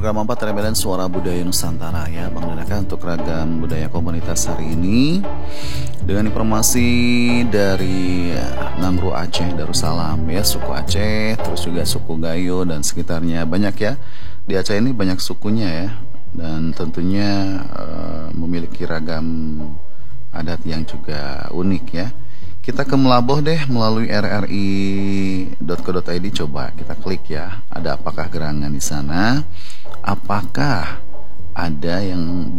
program 4 Rebellion Suara Budaya Nusantara ya Bang Danaka untuk ragam budaya komunitas hari ini dengan informasi dari Nangro Aceh Darussalam ya, suku Aceh, terus juga suku Gayo dan sekitarnya. Banyak ya, di Aceh ini banyak sukunya ya, dan tentunya memiliki ragam adat yang juga unik ya. Kita ke Melaboh deh melalui rri.co.id, coba kita klik ya. Ada apakah gerangan di sana? Apakah ada yang